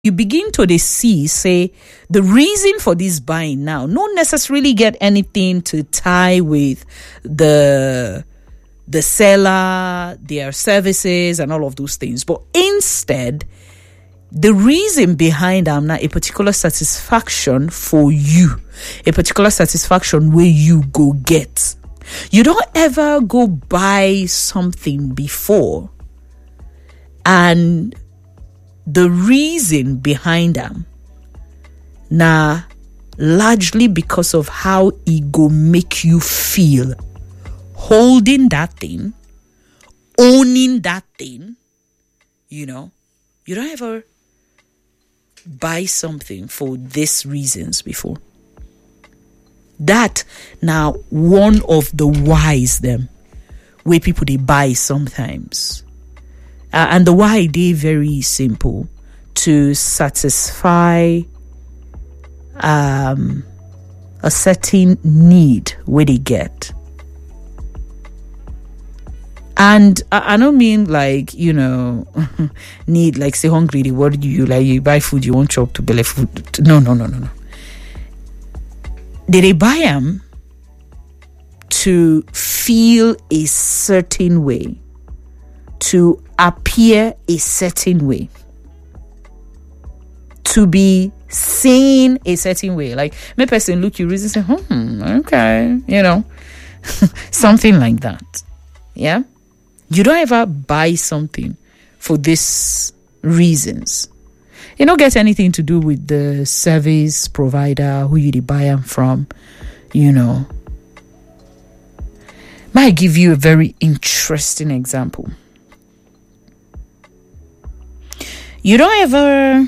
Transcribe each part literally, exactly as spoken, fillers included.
you begin to they see, say, the reason for this buying now, not necessarily get anything to tie with the the seller, their services, and all of those things. But instead, the reason behind them now, a particular satisfaction for you, a particular satisfaction where you go get. You don't ever go buy something before, and the reason behind them now largely because of how it go make you feel holding that thing, owning that thing. You know, you don't ever buy something for these reasons before. That now one of the whys them where people they buy sometimes. Uh, and the why they very simple, to satisfy um, a certain need where they get. And I, I don't mean like, you know, need like say hungry, they worry you, like you buy food, you won't chop to belly food. No, no, no, no, no. Did they buy them to feel a certain way, to appear a certain way, to be seen a certain way? Like, my person look you reason say, hmm, okay, you know, something like that. Yeah, you don't ever buy something for these reasons. You don't get anything to do with the service provider who you buy them from, you know. Might give you a very interesting example. You don't ever,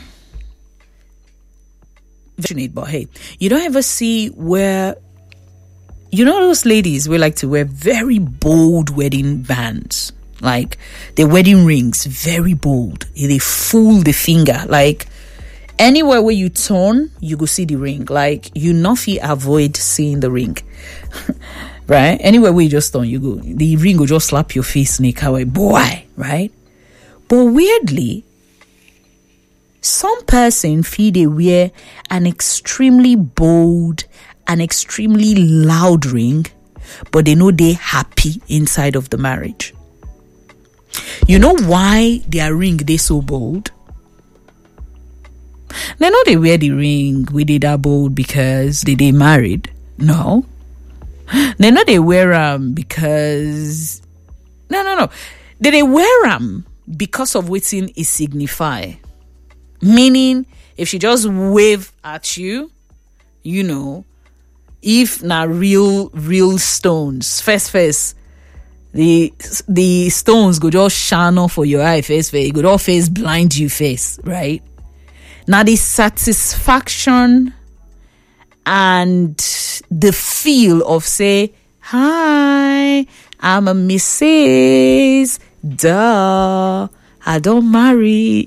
but hey, you don't ever see where, you know, those ladies we like to wear very bold wedding bands, like the wedding rings, very bold. They fool the finger. Like anywhere where you turn, you go see the ring. Like you nothing avoid seeing the ring, right? Anywhere where you just turn, you go, the ring will just slap your face, sneak away, boy, right? But weirdly, some person feel they wear an extremely bold, an extremely loud ring, but they know they happy inside of the marriage. You know why their ring they so bold? They know they wear the ring with they that bold because they they married. No. They know they wear them um, because no no no. They they wear them because of what it signify. Meaning, if she just wave at you, you know, if na real, real stones, first, first, the the stones go just shine off for your eye, face, face, go all face blind you face, right? Now the satisfaction and the feel of say, hi, I'm a Missus Duh, I don't marry.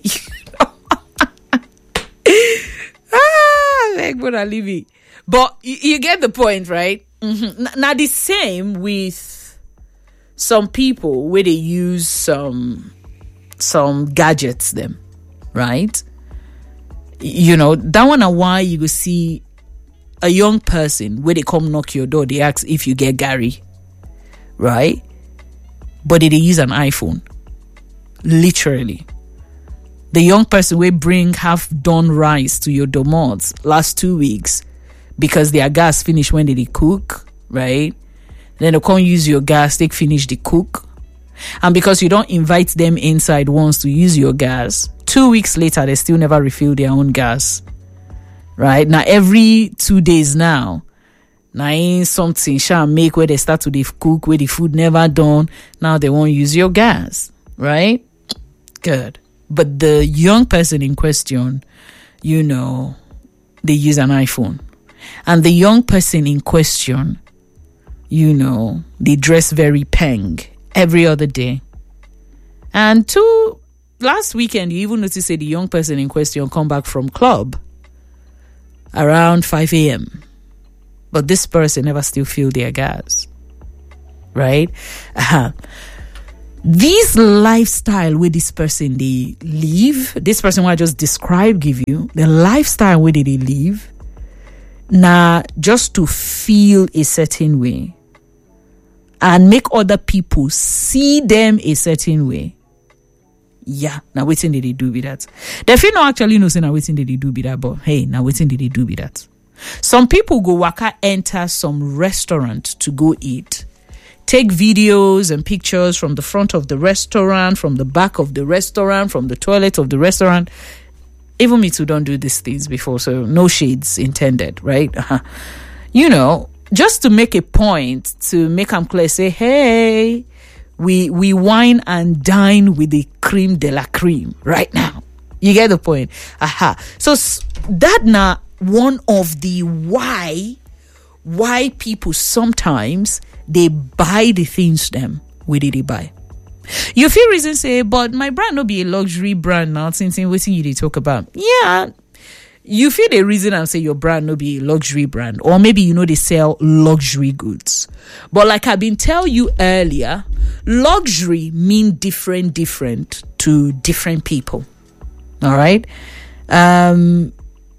ah, like what I leave it. But you, you get the point, right? Mm-hmm. Now the same with some people where they use some some gadgets them, right? You know, that one a why you go see a young person where they come knock your door, they ask if you get Gary, right? But they, they use an iPhone. Literally. The young person will bring half done rice to your domots last two weeks because their gas finished when they, they cook, right? Then they can't use your gas, they finish the cook. And because you don't invite them inside once to use your gas, two weeks later, they still never refill their own gas. Right? Now, every two days now, now ain't something shall make where they start to the cook, where the food never done. Now they won't use your gas. Right? Good. But the young person in question, you know, they use an iPhone. And the young person in question, you know, they dress very peng every other day. And two, last weekend, you even notice that the young person in question come back from club around five a.m. But this person never still feel their gas. Right? Uh-huh. this lifestyle where this person they live, this person who I just described, give you the lifestyle where they live, now just to feel a certain way and make other people see them a certain way. Yeah, now waiting did they do with that. The feel no actually know say now waiting did they do with that, but hey, now waiting did they do with that. Some people go waka enter some restaurant to go eat, take videos and pictures from the front of the restaurant, from the back of the restaurant, from the toilet of the restaurant. Even me too don't do these things before, so no shades intended, right? Uh-huh. You know, just to make a point, to make them clear, say, hey, we we wine and dine with the creme de la creme right now. You get the point? Aha. So that now one of the why why people sometimes they buy the things them where they buy. You feel reason say, but my brand no be a luxury brand now, since in waiting you they talk about. Yeah. You feel the reason I'm saying your brand no be a luxury brand, or maybe you know they sell luxury goods. But like I've been telling you earlier, luxury mean different, different to different people. All right. Um,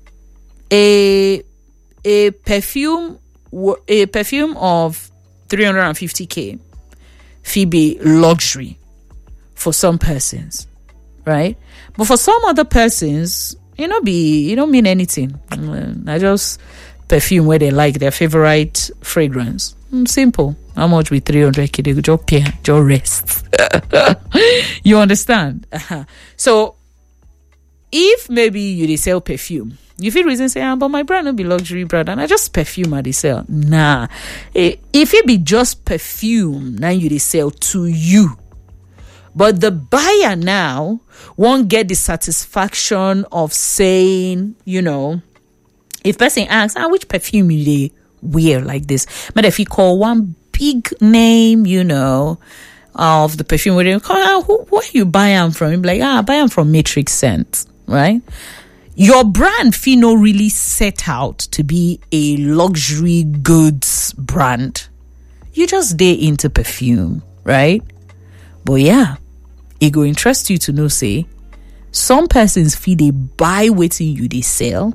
a a perfume a perfume of three hundred fifty thousand Phoebe luxury for some persons, right? But for some other persons, you know, be you don't mean anything. I just perfume where they like their favorite fragrance. Simple. How much with three hundred K? They just pay, just rest. You understand? Uh-huh. So if maybe you they sell perfume, you feel reason say, ah, but my brand will be luxury brand, and I just perfume at they sell. Nah, if it be just perfume, now you they sell to you. But the buyer now won't get the satisfaction of saying, you know, if person asks, ah, which perfume you they wear like this? But if you call one big name, you know, of the perfume, where they call, ah, who, where you buy them from? You be like, ah, I buy them from Matrix Scent, right? Your brand feel no really set out to be a luxury goods brand. You just day into perfume, right? But yeah, it go interest you to know, say, some persons feel they buy waiting you they sell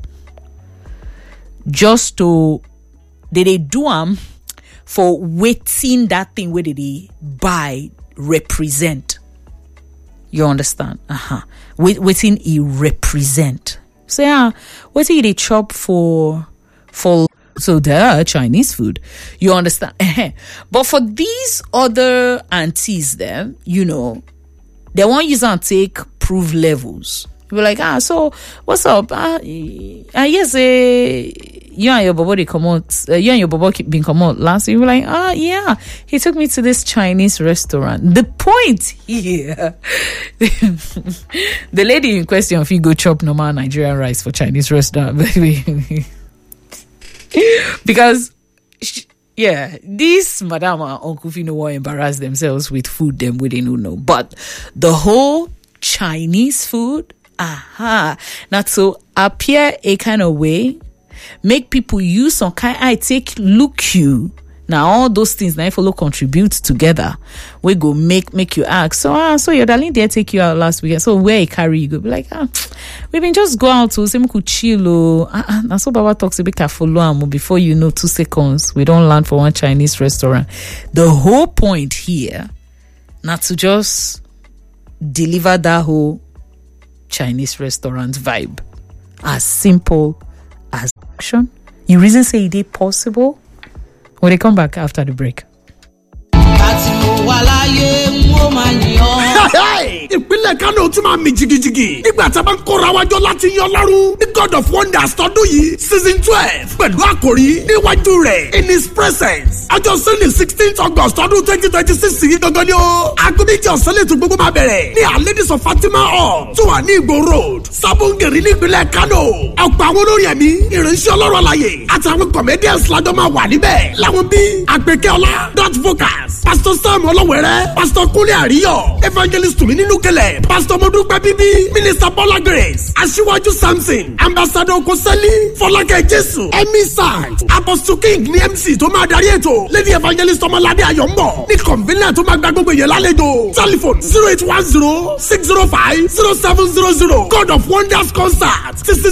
just to they they do them for waiting that thing where they buy represent. You understand? Uh-huh. Wait, waiting it represent. So yeah, waiting they chop for for so there Chinese food. You understand? But for these other aunties then, you know, they won't use and take proof levels. You be like, ah, so what's up? Ah, uh, yes, uh, you and your bobo they come out. Uh, you and your bobo been come out last. You be like, ah, yeah, he took me to this Chinese restaurant. The point here, the lady in question, if you go chop normal Nigerian rice for Chinese restaurant, baby, because. She, Yeah, this madam and uncle Fino will embarrass themselves with food them we didn't know. But the whole Chinese food, aha, not so appear a kind of way, make people use some kind I take look you. Now all those things now follow contribute together. We go make make you ask. So ah, so your darling did take you out last weekend. So where he carry you go? Be like, ah, we been just go out to say we could chill. Oh, ah, ah. Now so Baba talks a bit careful before you know two seconds. We don't land for one Chinese restaurant. The whole point here, not to just deliver that whole Chinese restaurant vibe. As simple as action. You reason say it is possible? When they come back after the break. Ìpínlẹ̀ Kánò tún máa mì jìgìjìgì nígbà tí a bá ń kóra wájọ láti yan Ọlọ́run ní God of Wonders tọdún yìí season twelve pẹ̀lú àkòrí níwájú rẹ̀ in his presence. Ọjọ́ Sunday sixteenth August ọdún twenty twenty six yìí gangan ni ó. Aago méjì ọ̀sán lè tún gbogbo máa bẹ̀rẹ̀ ní Ladies of Fatima Hall tó wà ní Ìgbò Road Sabongeri nípínlẹ̀ Kánò. Ọ̀pọ̀ àwọn olórin ẹ̀mí ìránṣẹ́ Ọlọ́run àlàyé àti àwọn comedians lájọ máa wà níbẹ̀. Láwọn bíi Àgbékẹ́ Ọlá Dutch vocals pastor sam ọlọ́wẹ̀rẹ́ pastor kúnlé àríyọ̀ evangelist tùmí nínú kẹlẹ̀ pastor mọ́dúpẹ́ bíbí minister bọ́lá grace aṣíwájú samson ambassador okoseli fọlákẹ́ jésù emmy sant apostle king ní mc tó máa darí ètò lady evangelist ọmọládé ayọ̀mbọ̀ ní convener tó máa gba gbogbo èèyàn lálejò telephone zero eight one zero six zero five zero seven zero zero god of wonders concert